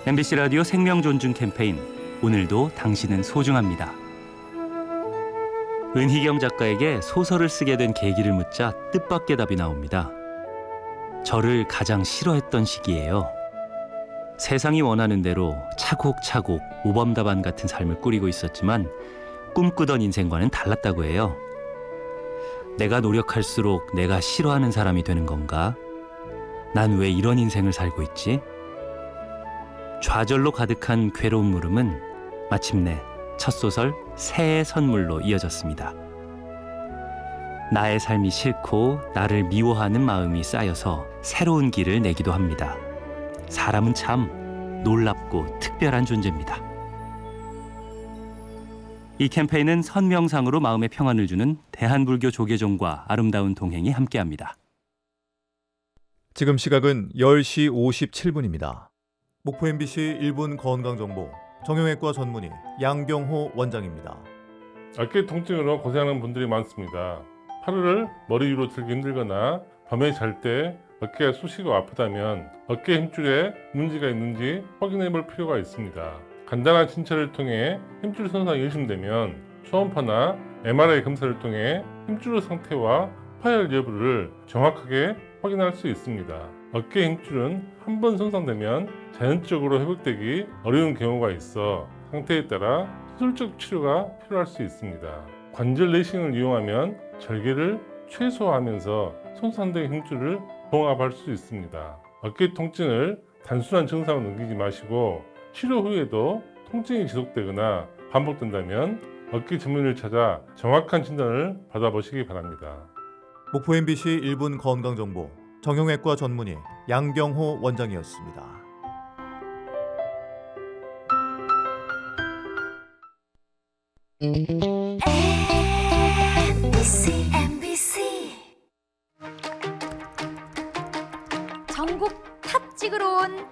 MBC 라디오 생명 존중 캠페인 오늘도 당신은 소중합니다. 은희경 작가에게 소설을 쓰게 된 계기를 묻자 뜻밖의 답이 나옵니다. 저를 가장 싫어했던 시기예요. 세상이 원하는 대로 차곡차곡 모범답안 같은 삶을 꾸리고 있었지만 꿈꾸던 인생과는 달랐다고 해요. 내가 노력할수록 내가 싫어하는 사람이 되는 건가? 난 왜 이런 인생을 살고 있지? 좌절로 가득한 괴로운 물음은 마침내 첫 소설 새의 선물로 이어졌습니다. 나의 삶이 싫고 나를 미워하는 마음이 쌓여서 새로운 길을 내기도 합니다. 사람은 참 놀랍고 특별한 존재입니다. 이 캠페인은 선명상으로 마음의 평안을 주는 대한불교 조계종과 아름다운 동행이 함께합니다. 지금 시각은 10시 57분입니다. 목포 MBC 1분 건강정보 정형외과 전문의 양병호 원장입니다. 어깨 통증으로 고생하는 분들이 많습니다. 하루를 머리 위로 들기 힘들거나 밤에 잘 때 어깨가 쑤시고 아프다면 어깨 힘줄에 문제가 있는지 확인해 볼 필요가 있습니다. 간단한 진찰을 통해 힘줄 손상이 의심되면 초음파나 MRI 검사를 통해 힘줄 상태와 파열 여부를 정확하게 확인할 수 있습니다. 어깨 힘줄은 한 번 손상되면 자연적으로 회복되기 어려운 경우가 있어 상태에 따라 수술적 치료가 필요할 수 있습니다. 관절 레이싱을 이용하면 절개를 최소화하면서 손상된 힘줄을 봉합할 수 있습니다. 어깨 통증을 단순한 증상으로 넘기지 마시고 치료 후에도 통증이 지속되거나 반복된다면 어깨 전문의를 찾아 정확한 진단을 받아보시기 바랍니다. 목포 MBC 1분 건강정보 정형외과 전문의 양병호 원장이었습니다. MBC 전국 탑 찍으러 온